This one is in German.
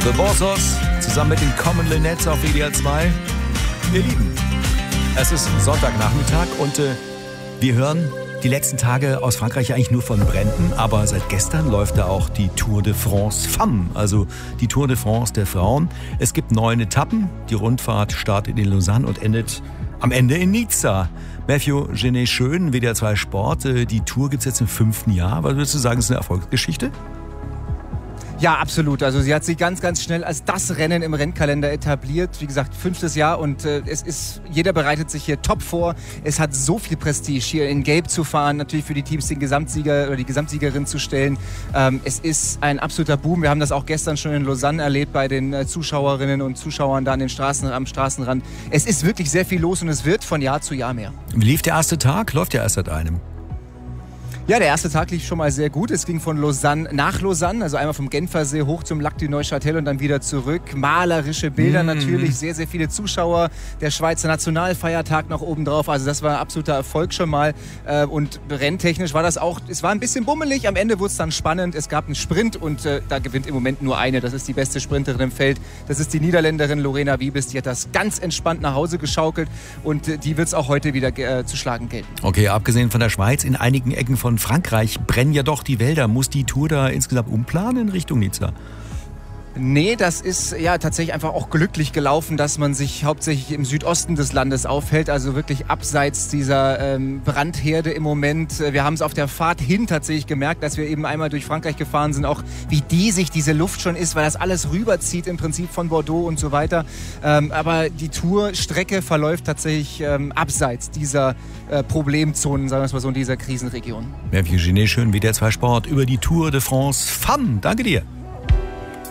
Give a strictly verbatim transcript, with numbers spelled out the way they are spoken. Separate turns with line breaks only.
The Bossos zusammen mit den Common Linnets auf W D R zwei. Ihr Lieben, es ist Sonntagnachmittag und äh, wir hören die letzten Tage aus Frankreich eigentlich nur von Bränden, aber seit gestern läuft da auch die Tour de France Femmes, also die Tour de France der Frauen. Es gibt neun Etappen, die Rundfahrt startet in Lausanne und endet am Ende in Nizza. Matthew Genet-Schön, W D R zwei Sport, die Tour gibt es jetzt im fünften Jahr. Was würdest du sagen, ist eine Erfolgsgeschichte?
Ja, absolut. Also sie hat sich ganz, ganz schnell als das Rennen im Rennkalender etabliert. Wie gesagt, fünftes Jahr und äh, es ist, jeder bereitet sich hier top vor. Es hat so viel Prestige, hier in Gelb zu fahren, natürlich für die Teams den Gesamtsieger oder die Gesamtsiegerin zu stellen. Ähm, es ist ein absoluter Boom. Wir haben das auch gestern schon in Lausanne erlebt bei den äh, Zuschauerinnen und Zuschauern da an den Straßen, am Straßenrand. Es ist wirklich sehr viel los und es wird von Jahr zu Jahr mehr.
Wie lief der erste Tag? Läuft ja erst seit einem.
Ja, der erste Tag lief schon mal sehr gut. Es ging von Lausanne nach Lausanne, also einmal vom Genfersee hoch zum Lac du Neuchâtel und dann wieder zurück. Malerische Bilder mm. natürlich, sehr, sehr viele Zuschauer. Der Schweizer Nationalfeiertag noch oben drauf. Also das war ein absoluter Erfolg schon mal. Und renntechnisch war das auch, es war ein bisschen bummelig. Am Ende wurde es dann spannend. Es gab einen Sprint und äh, da gewinnt im Moment nur eine. Das ist die beste Sprinterin im Feld. Das ist die Niederländerin Lorena Wiebes. Die hat das ganz entspannt nach Hause geschaukelt und äh, die wird es auch heute wieder äh, zu schlagen gelten.
Okay, abgesehen von der Schweiz, in einigen Ecken von Frankreich brennen ja doch die Wälder. Muss die Tour da insgesamt umplanen in Richtung Nizza?
Nee, das ist ja tatsächlich einfach auch glücklich gelaufen, dass man sich hauptsächlich im Südosten des Landes aufhält, also wirklich abseits dieser ähm, Brandherde im Moment. Wir haben es auf der Fahrt hin tatsächlich gemerkt, dass wir eben einmal durch Frankreich gefahren sind, auch wie diesig diese Luft schon ist, weil das alles rüberzieht im Prinzip von Bordeaux und so weiter. Ähm, aber die Tourstrecke verläuft tatsächlich ähm, abseits dieser äh, Problemzonen, sagen wir es mal so, in dieser Krisenregion.
Matthew Genet-Schön, W D R zwei Sport über die Tour de France Femmes. Danke dir.